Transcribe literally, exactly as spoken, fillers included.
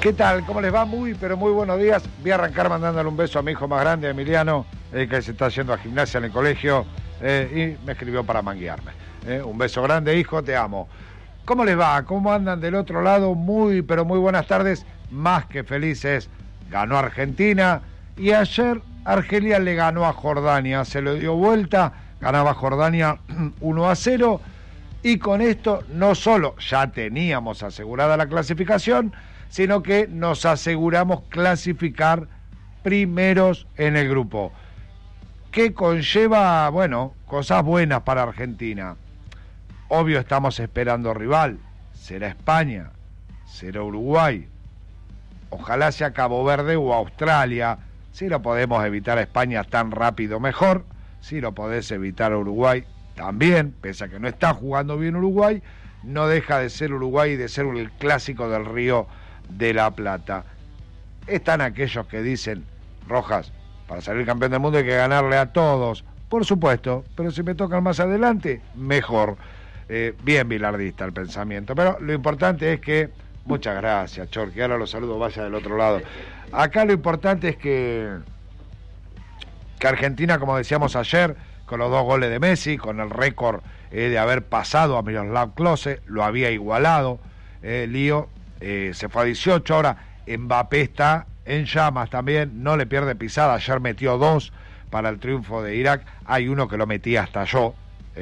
¿Qué tal? ¿Cómo les va? Muy, pero muy buenos días. Voy a arrancar mandándole un beso a mi hijo más grande, Emiliano, eh, que se está yendo a gimnasia en el colegio eh, y me escribió para manguearme. Eh, un beso grande, hijo, te amo. ¿Cómo les va? ¿Cómo andan del otro lado? Muy, pero muy buenas tardes. Más que felices. Ganó Argentina y ayer Argelia le ganó a Jordania. Se lo dio vuelta, ganaba Jordania uno a cero y con esto no solo ya teníamos asegurada la clasificación, sino que nos aseguramos clasificar primeros en el grupo, que conlleva, bueno, cosas buenas para Argentina. Obvio estamos esperando rival, será España, será Uruguay, ojalá sea Cabo Verde o Australia. Si lo podemos evitar a España tan rápido mejor, si lo podés evitar a Uruguay también, pese a que no está jugando bien Uruguay, no deja de ser Uruguay y de ser el clásico del Río de la Plata. Están aquellos que dicen, Rojas, para salir campeón del mundo hay que ganarle a todos. Por supuesto, pero si me tocan más adelante, mejor. Eh, bien bilardista el pensamiento, pero lo importante es que, muchas gracias, Chorqui, ahora los saludo, vaya del otro lado. Acá lo importante es que, que Argentina, como decíamos ayer, con los dos goles de Messi, con el récord eh, de haber pasado a Miroslav Klose, lo había igualado, eh, Lío, eh, se fue a dieciocho, ahora Mbappé está en llamas también, no le pierde pisada, ayer metió dos para el triunfo de Irak, hay uno que lo metía hasta yo,